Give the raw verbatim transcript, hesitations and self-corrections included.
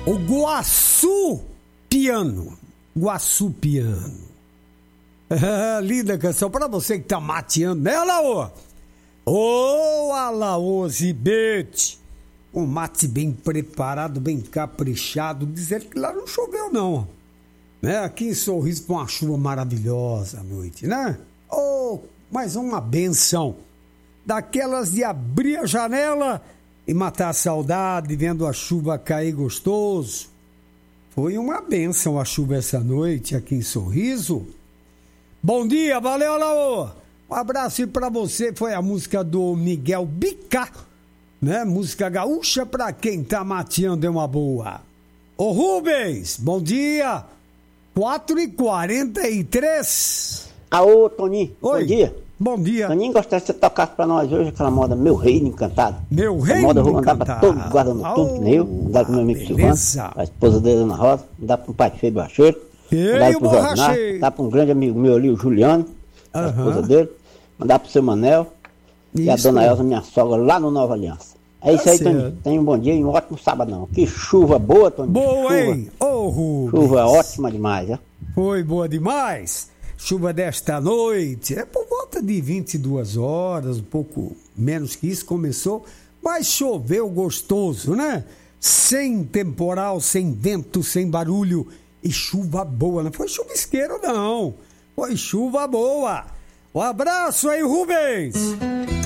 O Guaçu Piano. Guaçu Piano. É, linda canção pra você que tá mateando, né, Alaô? Ô, Alaô Zibete. Um mate bem preparado, bem caprichado. Dizer que lá não choveu, não. Né? Aqui em Sorriso com uma chuva maravilhosa à noite, né? Oh, mais uma benção. Daquelas de abrir a janela e matar a saudade vendo a chuva cair gostoso. Foi uma benção a chuva essa noite aqui em Sorriso. Bom dia, valeu, Alaô. Um abraço pra você. Foi a música do Miguel Bicá, né? Música gaúcha pra quem tá mateando é uma boa. Ô Rubens, bom dia. quatro e quarenta e três. Aô, Toninho, Oi. bom dia. Bom dia. Toninho, gostaria que você tocasse pra nós hoje aquela moda Meu Reino Encantado. Meu Essa Reino moda eu vou mandar Encantado. pra todo guarda noturno que nem eu, mandar pro meu amigo beleza. Silvano, a esposa dele Ana Rosa, mandar pro pai feio Bacheiro, Ei, mandar pro borracheiro. Josnar, mandar pra um grande amigo meu ali, o Juliano, a Aham. esposa dele, mandar pro seu Manel e a Isso. dona Elza, minha sogra, lá no Nova Aliança. É isso Tá aí, certo. Toninho. Tenha um bom dia e um ótimo sabadão. Que chuva boa, Toninho. Boa, chuva, hein? Ô, Rubens. chuva ótima demais, né? Foi boa demais. Chuva desta noite. É por volta de vinte e duas horas, um pouco menos que isso começou. Mas choveu gostoso, né? Sem temporal, sem vento, sem barulho. E chuva boa. Não foi chuvisqueiro, não. Foi chuva boa. Um abraço aí, Rubens.